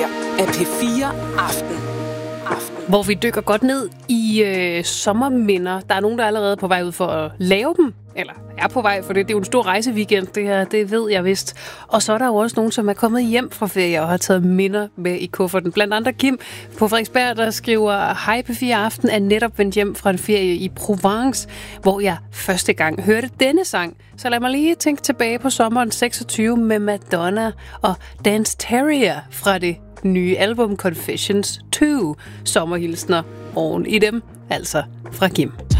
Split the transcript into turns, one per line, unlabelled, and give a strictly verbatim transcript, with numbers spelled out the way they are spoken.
her er P fire Aften. Aften.
Hvor vi dykker godt ned i øh, sommerminder. Der er nogen, der er allerede på vej ud for at lave dem. Eller er på vej, for det, det er jo en stor rejseweekend, det her, det ved jeg vist. Og så er der jo også nogen, som er kommet hjem fra ferie og har taget minder med i kufferten. Blandt andet Kim på Frederiksberg, der skriver: Hej P fire Aften, er netop vendt hjem fra en ferie i Provence, hvor jeg første gang hørte denne sang. Så lad mig lige tænke tilbage på sommeren seksogtyve med Madonna og Dance Terrier fra det nye album Confessions to. Sommerhilsner oven i dem, altså fra Kim.